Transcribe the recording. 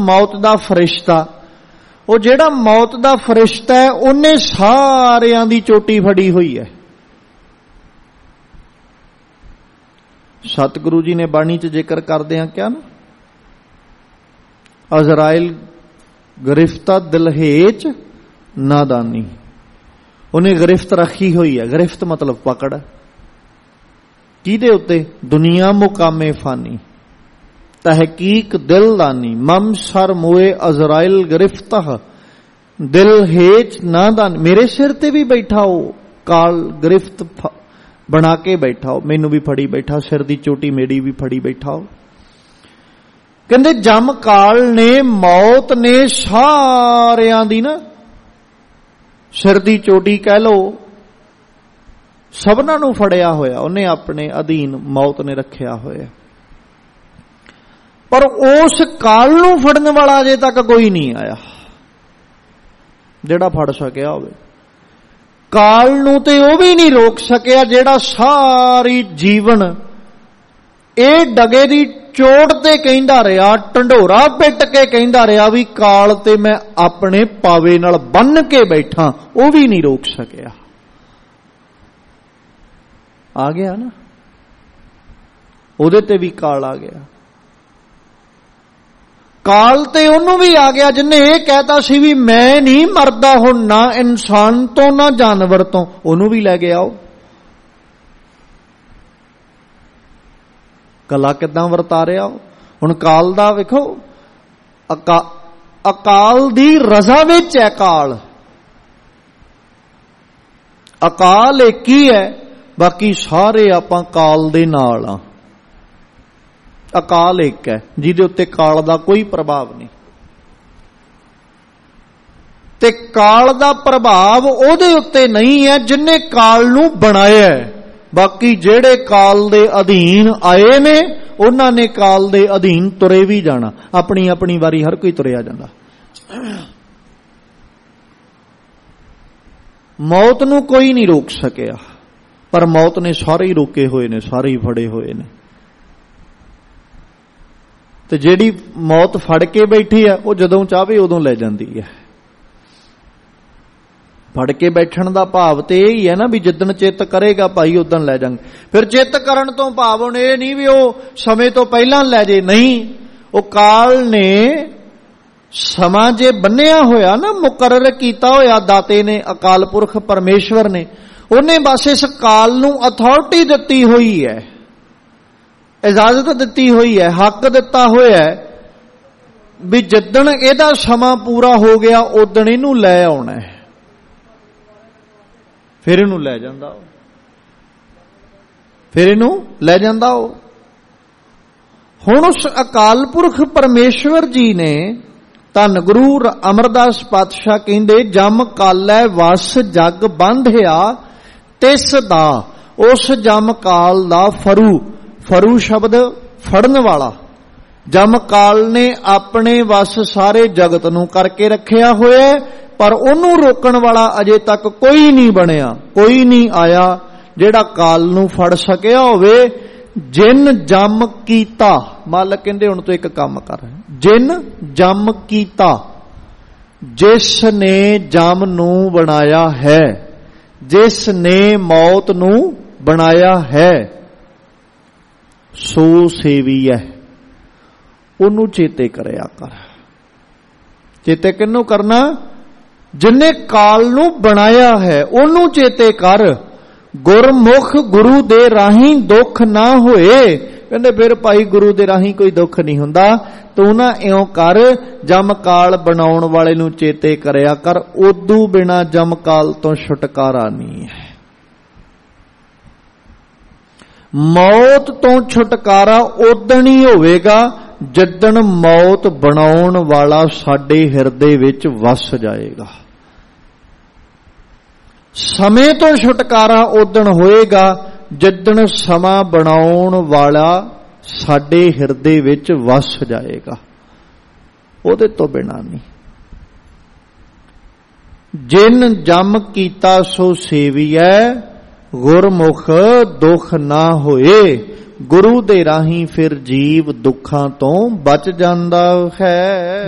मौत दा फरिश्ता, वो जिहड़ा मौत दा फरिश्ता है उन्हें सारियां दी चोटी फड़ी हुई है। सतगुरु जी ने बाणी च जिक्र करदे क्या ना, अजराइल गिरफ्ता दिलहेच नादानी, उन्हें गिरफ्त रखी हुई है। गिरफ्त मतलब पकड़, किहदे उत्ते? दुनिया मुकामे फानी, तहकीक दिलदानी, मम सर मोए अजराइल गिरफ्ता दिल हेच नादानी। मेरे सिर ते भी बैठा हो काल, गिरफ्त बना के बैठा हो, मैनू भी फड़ी बैठा, सिर दी चोटी मेरी भी फड़ी बैठा हो। कहंदे जम काल ने, मौत ने सारियां दी ना सिर दी चोटी कह लो, सबना नू फड़िया होया, उन्हें अपने अधीन मौत ने रखिया होया। पर उस काल नू फड़न वाला अजे तक कोई नहीं आया जेड़ा फड़ सकिया होवे। काल नू ते वो भी नहीं रोक सकिया जेड़ा सारी जीवन ए डगे दी चोट ते कहंदा रहा, ढंडोरा पिट के कहंदा रहा भी काल ते मैं अपने पावे नाल बन के बैठा, वो भी नहीं रोक सकिया। आ गया ना, उहदे ते भी काल आ गया। काल ते उन्हों भी आ गया जिन्हें यह कहता सी भी मैं नहीं मरदा हुण, ना इंसान तो ना जानवर तो, उन्हों भी लै गया। कला किदां वरता रहा हुण काल दा वेखो, अकाल दी रजा विच है काल। अकाल एक ही है, बाकी सारे आपां काल दे नाल आ। अकाल एक है जिहदे उत्ते काल दा कोई प्रभाव नहीं, ते काल दा प्रभाव उहदे उत्ते नहीं है जिन्हें काल नू बनाया है। बाकी जेड़े काल दे अधीन आए ने उन्हां ने काल दे अधीन तुरे भी जाना, अपनी अपनी वारी हर कोई तुरिया जांदा। मौत नू कोई नहीं रोक सकिया, पर मौत ने सारे ही रोके हुए ने, सारे ही फड़े हुए ने। ते जेड़ी मौत फड़ के बैठी है वो जदों चाहे उदों ले जाती है। फड़ के बैठण दा भाव तो यही है ना भी जिदन चित करेगा भाई उदन लै जांगे। फिर चित करन तो भाव हुण ये नहीं भी वो समय तो पहला लै जे, नहीं, वो काल ने समा जे बन्निया होया ना, मुकर्रर कीता होया दाते ने, अकाल पुरख परमेश्वर ने, उन्हें बस इस काल नू अथॉरिटी दिती हुई है, इजाजत दिती हुई है, हक दिता होया है भी जिदन एदा समा पूरा हो गया उदन इनू लै आउणा है, फिर इनू लै जांदा, फिर इनू लै जांदा। हुण उस अकाल पुरख परमेश्वर जी ने, धन गुरु अमरदास पातशाह कहंदे, जम कालै वस जग बंधिया तिस दा, उस जम काल दा फरू, फरू शब्द फड़न वाला, जम काल ने अपने वस सारे जगत नू करके रखिया होया, पर उन्हों रोकण वाला अजे तक कोई नहीं बनिया, कोई नहीं आया जेड़ा काल नू फड़ सकिया होवे। जिन जम कीता, मालक कहंदे हुण तो एक काम कर, जिन जम कीता, जिसने जम नू बनाया है, जिसने मौत नू बनाया है, सो सेवी है, उन्हों चेते करया कर। चेते किन्नू करना? जिन्हें काल नू बनाया है उन्हों चेते कर। गुरमुख गुरु दे राही दुख ना होए, कहंदे फिर भाई गुरु दे राही कोई दुख नहीं हुंदा, तू ना इउं कर, जम काल बनाउण वाले नू चेते करया कर, उदू बिना जम काल तो छुटकारा नहीं है। मौत तो छुटकारा उदण ही होवेगा जदन मौत बनाउण वाला साडे हिरदे विच वस जाएगा। समय तो छुटकारा उदण होएगा जदन समा बनाउण वाला साडे हिरदे विच वस जाएगा, उहदे तो बिना नहीं। जिन जम कीता सो सेवीऐ, गुरमुख दुख ना होए, गुरु दे राही फिर जीव दुखां तो बच जांदा है।